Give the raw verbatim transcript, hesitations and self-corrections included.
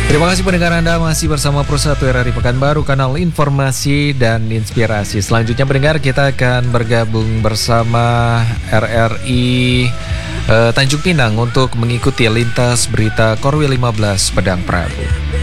Terima kasih pendengar Anda masih bersama Pro satu R R I Pekanbaru, kanal informasi dan inspirasi. Selanjutnya pendengar, kita akan bergabung bersama R R I eh, Tanjung Pinang untuk mengikuti lintas berita Korwil lima belas Pedang Prabu.